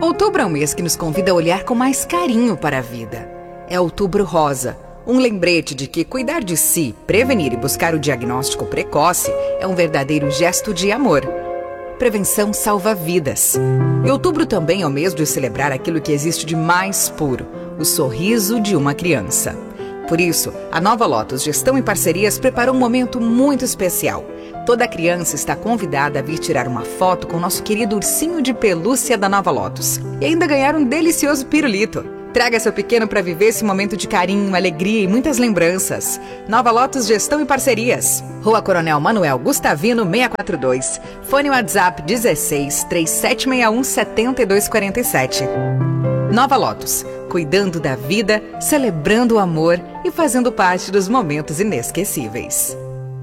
Outubro é um mês que nos convida a olhar com mais carinho para a vida. É Outubro Rosa, um lembrete de que cuidar de si, prevenir e buscar o diagnóstico precoce é um verdadeiro gesto de amor. Prevenção salva vidas. E outubro também é o mês de celebrar aquilo que existe de mais puro, o sorriso de uma criança. Por isso, a Nova Lotus Gestão e Parcerias preparou um momento muito especial. Toda criança está convidada a vir tirar uma foto com o nosso querido ursinho de pelúcia da Nova Lotus e ainda ganhar um delicioso pirulito. Traga seu pequeno para viver esse momento de carinho, alegria e muitas lembranças. Nova Lotus Gestão e Parcerias. Rua Coronel Manuel Gustavino 642. Fone WhatsApp 16 3761 7247. Nova Lotus. Cuidando da vida, celebrando o amor e fazendo parte dos momentos inesquecíveis.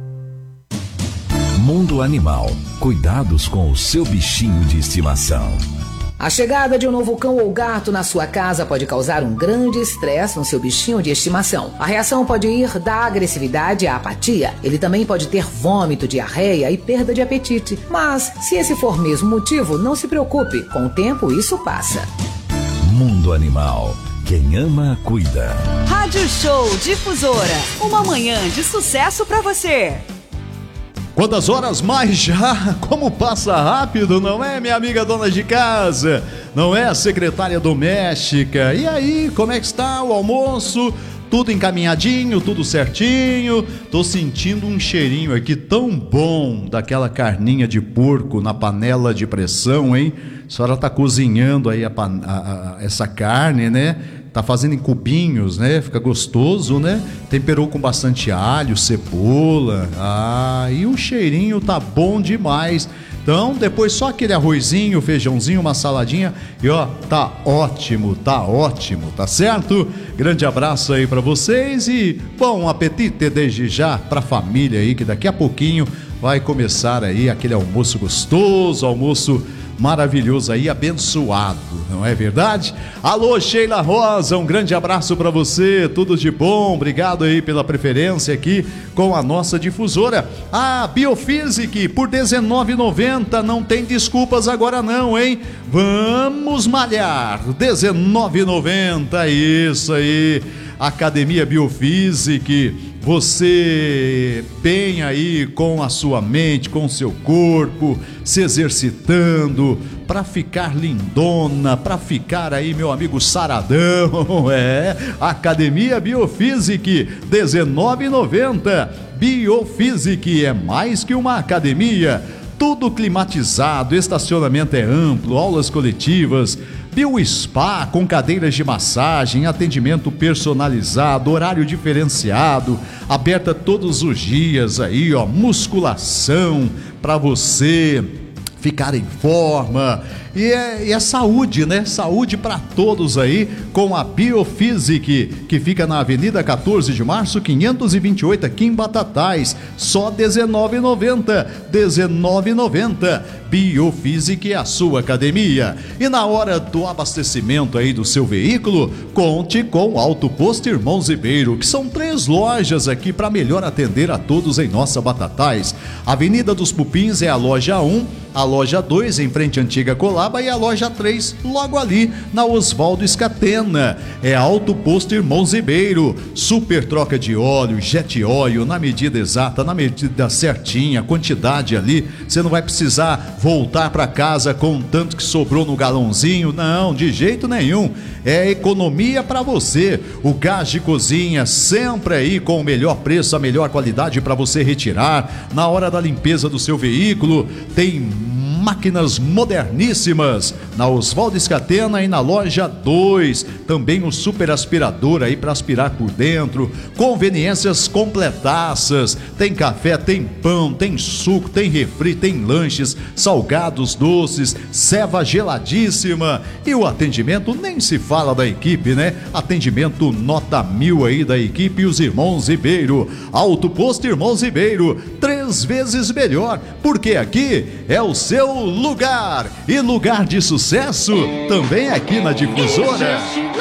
Mundo Animal. Cuidados com o seu bichinho de estimação. A chegada de um novo cão ou gato na sua casa pode causar um grande estresse no seu bichinho de estimação. A reação pode ir da agressividade à apatia. Ele também pode ter vômito, diarreia e perda de apetite. Mas, se esse for mesmo o motivo, não se preocupe. Com o tempo, isso passa. Mundo Animal. Quem ama, cuida. Rádio Show Difusora. Uma manhã de sucesso pra você. Quantas horas mais já? Como passa rápido, não é, minha amiga dona de casa? Não é, secretária doméstica? E aí, como é que está o almoço? Tudo encaminhadinho, tudo certinho? Tô sentindo um cheirinho aqui tão bom daquela carninha de porco na panela de pressão, hein? A senhora tá cozinhando aí essa carne, né? Tá fazendo em cubinhos, né? Fica gostoso, né? Temperou com bastante alho, cebola. E o cheirinho tá bom demais. Então, depois só aquele arrozinho, feijãozinho, uma saladinha e ó, tá ótimo, tá certo? Grande abraço aí pra vocês e bom apetite desde já pra família aí, que daqui a pouquinho vai começar aí aquele almoço gostoso, almoço maravilhoso aí, abençoado, não é verdade? Alô, Sheila Rosa, um grande abraço para você, tudo de bom, obrigado aí pela preferência aqui com a nossa difusora. Biofísica por R$19,90, não tem desculpas agora não, hein? Vamos malhar, R$19,90, isso aí, Academia Biofísica. Você bem aí com a sua mente, com o seu corpo, se exercitando para ficar lindona, para ficar aí, meu amigo saradão. Academia Biofísica, R$19,90. Biofísica é mais que uma academia. Tudo climatizado, estacionamento é amplo, aulas coletivas, Bio-Spa com cadeiras de massagem, atendimento personalizado, horário diferenciado, aberta todos os dias aí, ó, musculação para você ficar em forma. E é saúde, né? Saúde para todos aí com a Biofísica, que fica na Avenida 14 de Março, 528, aqui em Batatais. Só R$19,90. R$19,90. Biofísica é a sua academia. E na hora do abastecimento aí do seu veículo, conte com o Auto Posto Irmãos Ribeiro, que são 3 lojas aqui para melhor atender a todos em nossa Batatais. Avenida dos Pupins é a loja 1, a loja 2 em frente à antiga Colaba e a loja 3 logo ali na Oswaldo Escatena. É Auto Posto Irmãos Ribeiro, super troca de óleo, jet óleo na medida exata, na medida certinha, quantidade ali, você não vai precisar voltar para casa com tanto que sobrou no galãozinho, não, de jeito nenhum, é economia para você. O gás de cozinha sempre aí com o melhor preço, a melhor qualidade para você retirar na hora da limpeza do seu veículo. Tem máquinas moderníssimas na Oswaldo Escatena e na loja 2, também o super aspirador aí para aspirar por dentro, conveniências completaças, tem café, tem pão, tem suco, tem refri, tem lanches, salgados, doces, ceva geladíssima e o atendimento nem se fala da equipe, né? Atendimento nota 1000 aí da equipe e os Irmãos Ribeiro. Auto Posto Irmãos Ribeiro, 3 vezes melhor, porque aqui é o seu lugar e lugar de sucesso também aqui na Difusora.